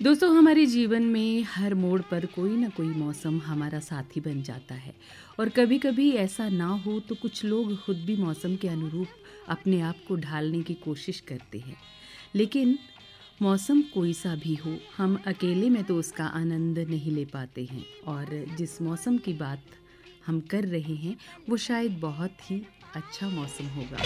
दोस्तों, हमारे जीवन में हर मोड़ पर कोई ना कोई मौसम हमारा साथी बन जाता है। और कभी-कभी ऐसा ना हो तो कुछ लोग खुद भी मौसम के अनुरूप अपने आप को ढालने की कोशिश करते हैं। लेकिन मौसम कोई सा भी हो, हम अकेले में तो उसका आनंद नहीं ले पाते हैं। और जिस मौसम की बात हम कर रहे हैं वो शायद बहुत ही अच्छा मौसम होगा।